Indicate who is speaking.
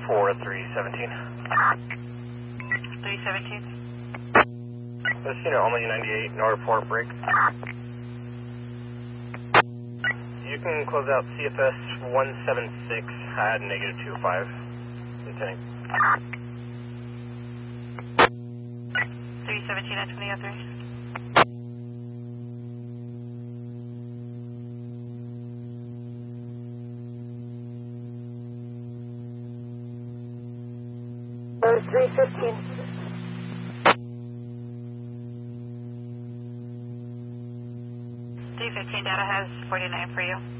Speaker 1: for 317.
Speaker 2: 317.
Speaker 1: This unit, only 98, no report, break. You can close out CFS 176 at -25, Lieutenant.
Speaker 2: 317 at 2003.
Speaker 3: Or 315.
Speaker 2: 315 data has 49 for you.